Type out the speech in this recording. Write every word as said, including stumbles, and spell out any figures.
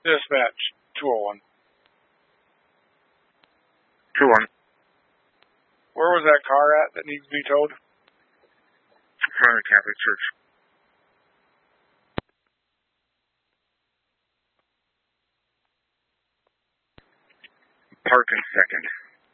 Dispatch, two oh one. two one. Where was that car at that needs to be towed? In front of the Catholic Church. Park in second.